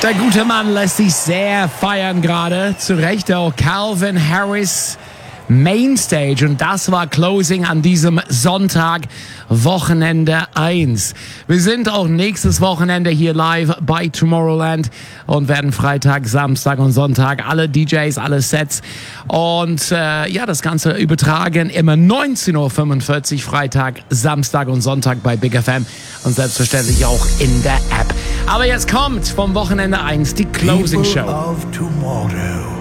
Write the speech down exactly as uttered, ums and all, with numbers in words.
Der gute Mann lässt sich sehr feiern gerade. Zu Recht auch Calvin Harris Mainstage. Und das war Closing an diesem Sonntag, Wochenende eins. Wir sind auch nächstes Wochenende hier live bei Tomorrowland und werden Freitag, Samstag und Sonntag alle D Js, alle Sets und äh, ja, das Ganze übertragen immer neunzehn Uhr fünfundvierzig Freitag, Samstag und Sonntag bei Big F M und selbstverständlich auch in der App. Aber jetzt kommt vom Wochenende eins die Closing Show. People of tomorrow.